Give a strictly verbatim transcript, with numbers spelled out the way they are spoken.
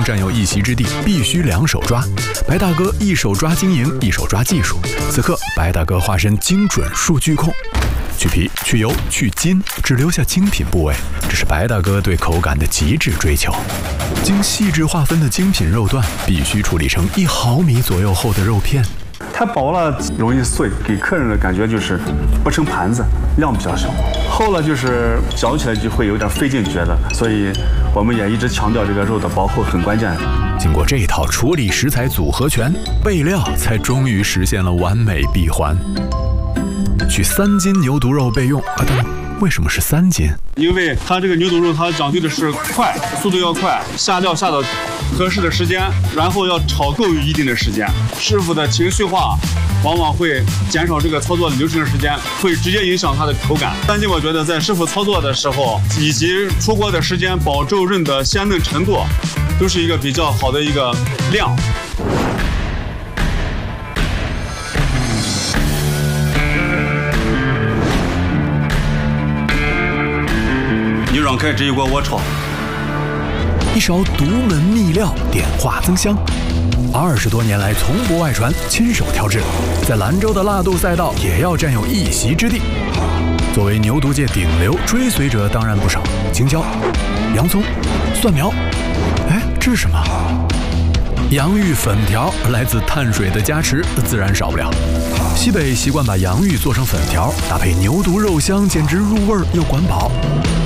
能占有一席之地，必须两手抓。白大哥一手抓经营，一手抓技术。此刻，白大哥化身精准数据控，去皮、去油、去筋，只留下精品部位，这是白大哥对口感的极致追求。经细致划分的精品肉段，必须处理成一毫米左右厚的肉片。 太薄了容易碎，给客人的感觉就是不成盘子，量比较小；厚了就是嚼起来就会有点费劲，觉得。所以我们也一直强调这个肉的薄厚很关键。 经过这一套处理食材组合拳，备料才终于实现了完美闭环。取三斤牛肚肉备用啊，等等，为什么是三斤？ 因为它这个牛肚肉它讲究的是快，速度要快，下料下到合适的时间，然后要炒够一定的时间。师傅的情绪化往往会减少这个操作流程的时间，会直接影响它的口感。三斤我觉得在师傅操作的时候，以及出锅的时间、保肉刃的鲜嫩程度，都是一个比较好的一个量。牛让开这一锅我炒。 一勺独门秘料，点化增香。二十多年来从不外传，亲手调制，在兰州的辣度赛道也要占有一席之地。作为牛肚界顶流，追随者当然不少，青椒、洋葱、蒜苗，哎，这是什么？洋芋粉条，来自碳水的加持，自然少不了。西北习惯把洋芋做成粉条，搭配牛肚肉香，简直入味又管饱。